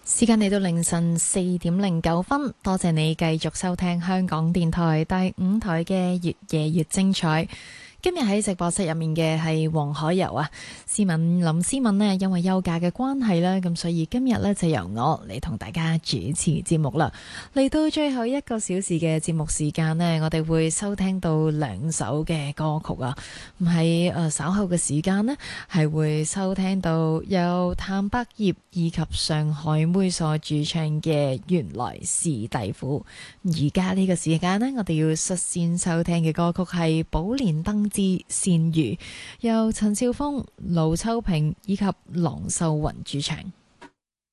時間嚟到凌晨4:09，多謝你繼續收聽香港電台第5台嘅越夜越精彩。今日喺直播室入面嘅係黃海柔啊，林思敏呢，因為休假嘅關係啦，咁所以今日呢，就由我嚟同大家主持節目啦。嚟到最後1個小時嘅節目時間呢，我哋會收聽到2首嘅歌曲啊。咁喺稍後嘅時間呢，係會收聽到由譚百業以及上海妹所主唱嘅《原來是弟婦》。而家呢個時間呢，我哋要率先收聽嘅歌曲係《寶蓮燈之鮮魚》，由陳少峰、盧秋萍以及郎秀雲主唱。